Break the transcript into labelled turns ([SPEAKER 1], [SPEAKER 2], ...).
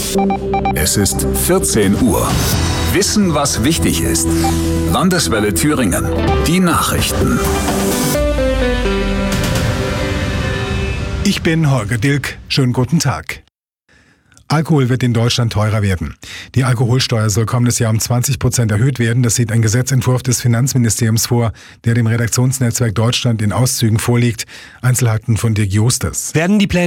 [SPEAKER 1] Es ist 14 Uhr. Wissen, was wichtig ist. Landeswelle Thüringen. Die Nachrichten.
[SPEAKER 2] Ich bin Holger Dilk. Schönen guten Tag. Alkohol wird in Deutschland teurer werden. Die Alkoholsteuer soll kommendes Jahr um 20% erhöht werden. Das sieht ein Gesetzentwurf des Finanzministeriums vor, der dem Redaktionsnetzwerk Deutschland in Auszügen vorliegt. Einzelheiten von Dirk Justus.
[SPEAKER 3] Werden die Pläne